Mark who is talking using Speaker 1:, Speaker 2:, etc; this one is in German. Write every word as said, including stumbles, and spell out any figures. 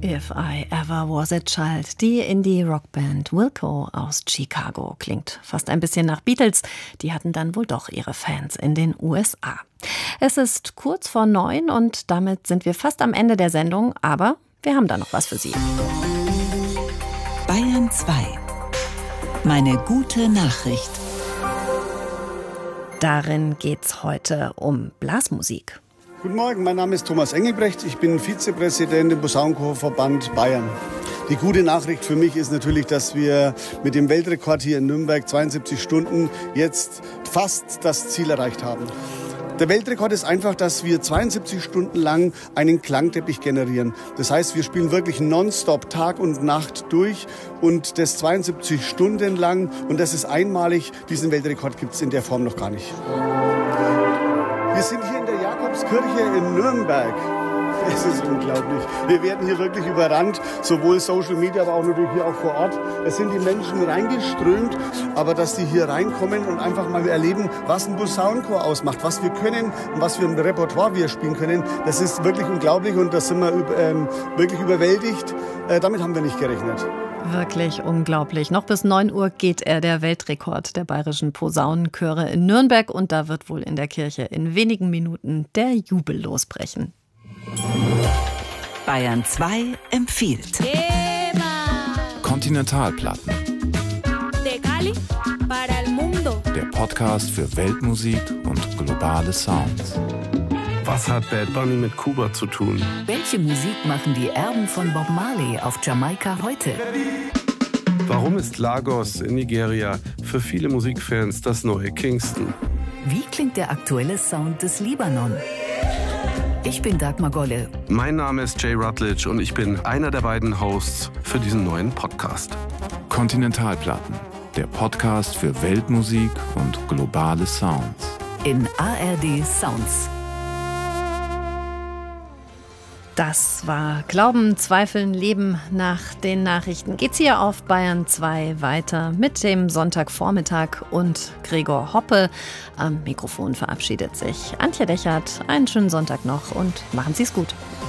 Speaker 1: If I Ever Was a Child. Die Indie-Rockband Wilco aus Chicago klingt fast ein bisschen nach Beatles. Die hatten dann wohl doch ihre Fans in den U S A. Es ist kurz vor neun und damit sind wir fast am Ende der Sendung. Aber wir haben da noch was für Sie.
Speaker 2: Bayern zwei. Meine gute Nachricht.
Speaker 1: Darin geht's heute um Blasmusik.
Speaker 3: Guten Morgen, mein Name ist Thomas Engelbrecht. Ich bin Vizepräsident im Posaunenchorverband Bayern. Die gute Nachricht für mich ist natürlich, dass wir mit dem Weltrekord hier in Nürnberg, zweiundsiebzig Stunden, jetzt fast das Ziel erreicht haben. Der Weltrekord ist einfach, dass wir zweiundsiebzig Stunden lang einen Klangteppich generieren. Das heißt, wir spielen wirklich nonstop Tag und Nacht durch und das zweiundsiebzig Stunden lang. Und das ist einmalig. Diesen Weltrekord gibt es in der Form noch gar nicht. Wir sind hier in der Jakobskirche in Nürnberg. Es ist unglaublich. Wir werden hier wirklich überrannt, sowohl Social Media, aber auch natürlich hier auch vor Ort. Es sind die Menschen reingeströmt, aber dass die hier reinkommen und einfach mal erleben, was ein Posaunenchor ausmacht, was wir können und was für ein Repertoire wir spielen können, das ist wirklich unglaublich und da sind wir ähm, wirklich überwältigt. Äh, damit haben wir nicht gerechnet.
Speaker 1: Wirklich unglaublich. Noch bis neun Uhr geht er, der Weltrekord der bayerischen Posaunenchöre in Nürnberg. Und da wird wohl in der Kirche in wenigen Minuten der Jubel losbrechen.
Speaker 2: Bayern zwei empfiehlt.
Speaker 4: Kontinentalplatten. Der Podcast für Weltmusik und globale Sounds.
Speaker 5: Was hat Bad Bunny mit Kuba zu tun?
Speaker 2: Welche Musik machen die Erben von Bob Marley auf Jamaika heute?
Speaker 5: Warum ist Lagos in Nigeria für viele Musikfans das neue Kingston?
Speaker 2: Wie klingt der aktuelle Sound des Libanon? Ich bin Dagmar Golle.
Speaker 5: Mein Name ist Jay Rutledge und ich bin einer der beiden Hosts für diesen neuen Podcast.
Speaker 4: Kontinentalplatten, der Podcast für Weltmusik und globale Sounds.
Speaker 2: In A R D Sounds.
Speaker 1: Das war Glauben, Zweifeln, Leben. Nach den Nachrichten geht's hier auf Bayern zwei weiter mit dem Sonntagvormittag und Gregor Hoppe. Am Mikrofon verabschiedet sich Antje Dechert. Einen schönen Sonntag noch und machen Sie's gut.